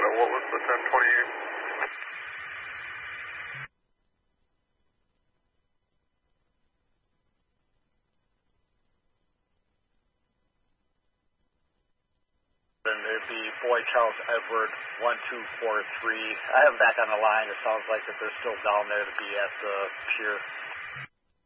what was the 1028? And it'd be Boy Charles Edward 1243. I have him back on the line. It sounds like that they're still down there to be at the pier.